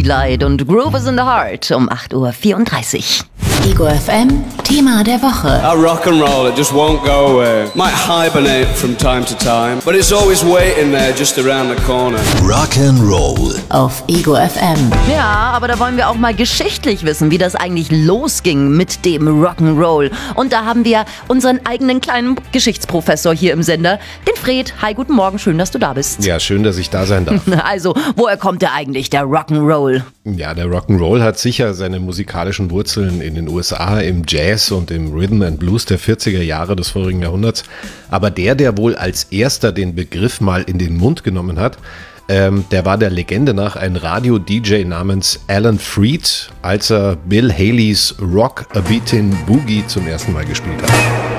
Light und Groove is in the Heart um 8:34 Uhr. Ego FM, Thema der Woche. Our rock and roll, it just won't go away. Might hibernate from time to time, but it's always waiting there just around the corner. Rock and Roll Auf Ego FM. Ja, aber da wollen wir auch mal geschichtlich wissen, wie das eigentlich losging mit dem Rock'n'Roll. Und da haben wir unseren eigenen kleinen Geschichtsprofessor hier im Sender, den Fred. Hi, guten Morgen, schön, dass du da bist. Ja, schön, dass ich da sein darf. Also, woher kommt der eigentlich, der Rock'n'Roll? Ja, der Rock'n'Roll hat sicher seine musikalischen Wurzeln in den USA im Jazz und im Rhythm and Blues der 40er Jahre des vorigen Jahrhunderts. Aber der wohl als erster den Begriff mal in den Mund genommen hat, der war der Legende nach ein Radio-DJ namens Alan Freed, als er Bill Haleys Rock A Beatin' Boogie zum ersten Mal gespielt hat.